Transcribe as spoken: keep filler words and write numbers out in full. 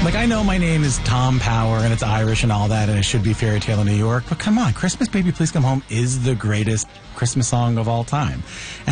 Like, I know my name is Tom Power, and it's Irish and all that, and it should be Fairy Tale in New York, but come on, Christmas Baby Please Come Home is the greatest Christmas song of all time. And